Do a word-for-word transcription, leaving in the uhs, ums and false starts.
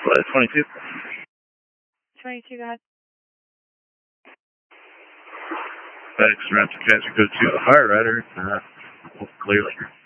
Uh, twenty-two. twenty-two, go ahead. FedEx Raptor transfer code to the Fire Rider. Uh, clearly.